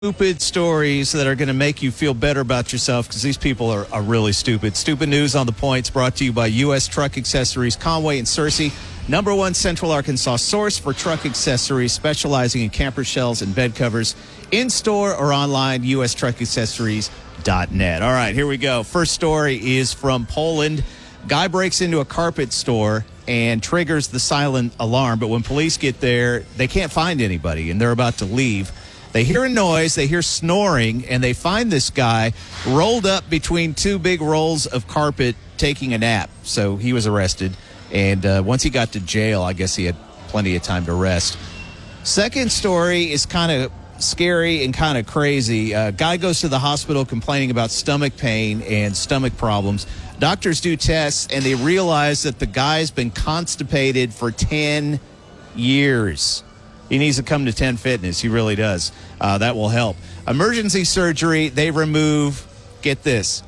Stupid stories that are going to make you feel better about yourself because these people are really stupid. Stupid News on the Points brought to you by U.S. Truck Accessories, Conway and Searcy. #1 Central Arkansas source for truck accessories, specializing in camper shells and bed covers. In-store or online, ustruckaccessories.net. All right, here we go. First story is from Poland. Guy breaks into a carpet store and triggers the silent alarm, but when police get there, they can't find anybody, and they're about to leave. They hear a noise, they hear snoring, and they find this guy rolled up between two big rolls of carpet taking a nap. So he was arrested, and once he got to jail, I guess he had plenty of time to rest. Second story is kind of scary and kind of crazy. Guy goes to the hospital complaining about stomach pain and stomach problems. Doctors do tests, and they realize that the guy's been constipated for 10 years. He needs to come to 10 Fitness. He really does. That will help. Emergency surgery, they remove, get this,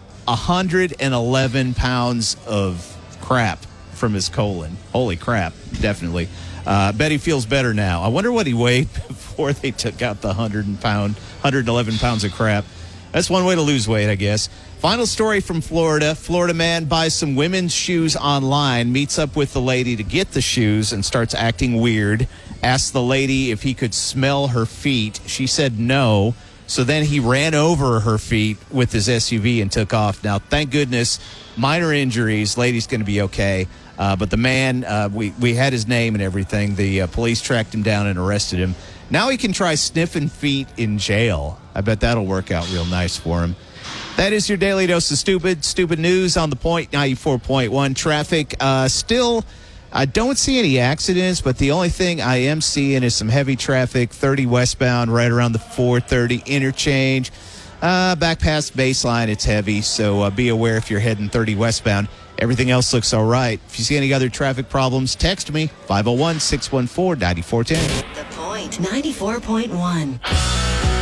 111 pounds of crap from his colon. Holy crap, definitely. Bet he feels better now. I wonder what he weighed before they took out the 111 pounds of crap. That's one way to lose weight, I guess. Final story from Florida. Florida man buys some women's shoes online, meets up with the lady to get the shoes, and starts acting weird. Asks the lady if he could smell her feet. She said no. So then he ran over her feet with his SUV and took off. Now, thank goodness, minor injuries. Lady's going to be okay. But the man, we had his name and everything. The police tracked him down and arrested him. Now he can try sniffing feet in jail. I bet that'll work out real nice for him. That is your daily dose of stupid news on the Point 94.1. Traffic still, I don't see any accidents, but the only thing I am seeing is some heavy traffic, 30 westbound right around the 430 interchange. Back past Baseline, it's heavy, so be aware if you're heading 30 westbound. Everything else looks all right. If you see any other traffic problems, text me, 501-614-9410. The Point 94.1.